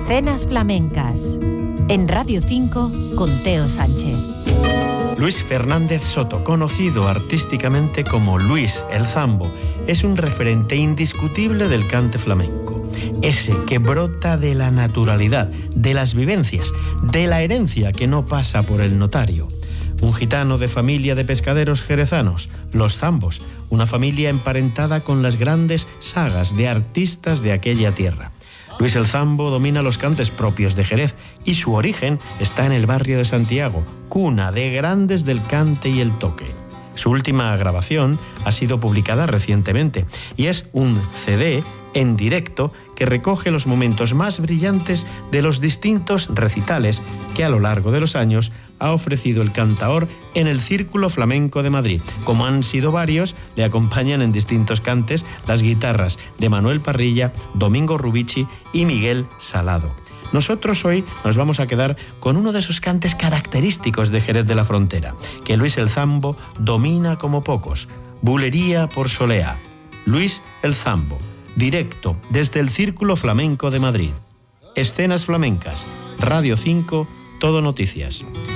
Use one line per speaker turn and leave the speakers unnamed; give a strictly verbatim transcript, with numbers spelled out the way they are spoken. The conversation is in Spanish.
Escenas flamencas. En Radio cinco con Teo Sánchez.
Luis Fernández Soto, conocido artísticamente como Luis el Zambo, es un referente indiscutible del cante flamenco. Ese que brota de la naturalidad, de las vivencias, de la herencia que no pasa por el notario. Un gitano de familia de pescaderos jerezanos, los Zambos, una familia emparentada con las grandes sagas de artistas de aquella tierra. Luis el Zambo domina los cantes propios de Jerez y su origen está en el barrio de Santiago, cuna de grandes del cante y el toque. Su última grabación ha sido publicada recientemente y es un C D en directo que recoge los momentos más brillantes de los distintos recitales que a lo largo de los años ha ofrecido el cantaor en el Círculo Flamenco de Madrid. Como han sido varios, le acompañan en distintos cantes las guitarras de Manuel Parrilla, Domingo Rubici y Miguel Salado. Nosotros hoy nos vamos a quedar con uno de esos cantes característicos de Jerez de la Frontera, que Luis el Zambo domina como pocos. Bulería por Soleá. Luis el Zambo, directo desde el Círculo Flamenco de Madrid. Escenas flamencas, Radio cinco, Todo Noticias.